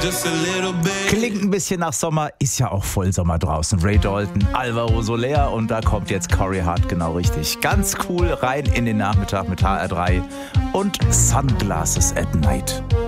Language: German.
just a little bit. Klingt ein bisschen nach Sommer, ist ja auch Vollsommer draußen. Ray Dalton, Alvaro Soler und da kommt jetzt Corey Hart genau richtig. Ganz cool rein in den Nachmittag mit HR3 und Sunglasses at Night.